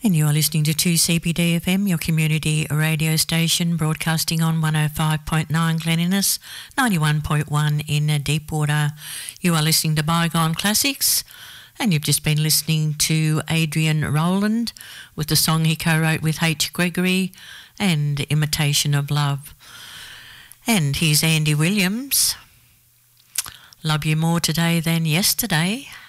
And you are listening to 2CBD FM, your community radio station, broadcasting on 105.9 Glen Innes, 91.1 in Deepwater. You are listening to Bygone Classics, and you've just been listening to Adrian Rowland with the song he co-wrote with H. Gregory and Imitation of Love. And here's Andy Williams, Love You More Today Than Yesterday.